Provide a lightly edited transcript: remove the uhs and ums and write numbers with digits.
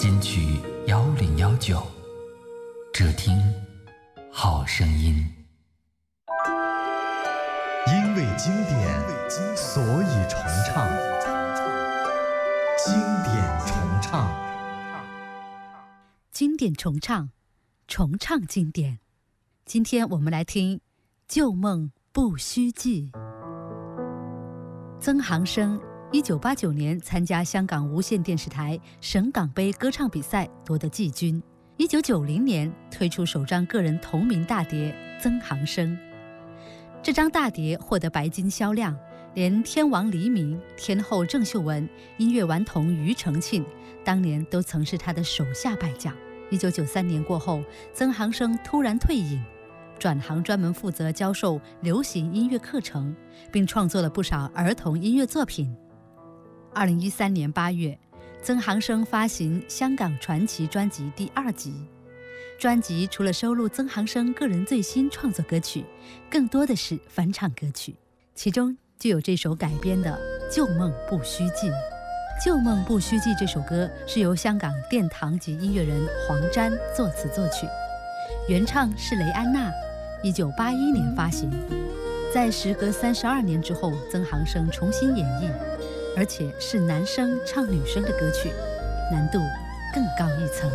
金曲1019，只听好声音。 因为经典，所以重唱。经典重唱， 经典重唱，重唱经典。今天我们来听《旧梦不须记》。曾航生1989年参加香港无线电视台省港杯歌唱比赛，夺得季军。1990年推出首张个人同名大碟《曾航生》，这张大碟获得白金销量，连天王黎明、天后郑秀文、音乐顽童庾澄庆当年都曾是他的手下败将。1993年过后，曾航生突然退隐，转行专门负责教授流行音乐课程，并创作了不少儿童音乐作品。2013年8月，曾航生发行《香港传奇》专辑第2集。专辑除了收录曾航生个人最新创作歌曲，更多的是翻唱歌曲，其中就有这首改编的《旧梦不须记》。《旧梦不须记》这首歌是由香港殿堂级音乐人黄沾作词作曲，原唱是雷安娜，1981年发行。在时隔32年之后，曾航生重新演绎，而且是男生唱女生的歌曲，难度更高一层。